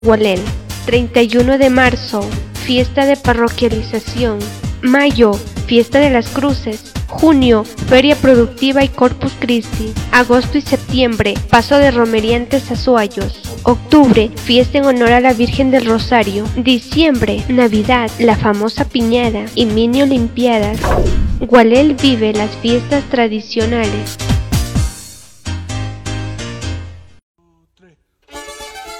Gualel. 31 de marzo, fiesta de parroquialización. Mayo, fiesta de las cruces. Junio, feria productiva y Corpus Christi. Agosto y septiembre, paso de romeriantes a Azuayos. Octubre, fiesta en honor a la Virgen del Rosario. Diciembre, Navidad, la famosa piñada y mini olimpiadas. Gualel vive las fiestas tradicionales.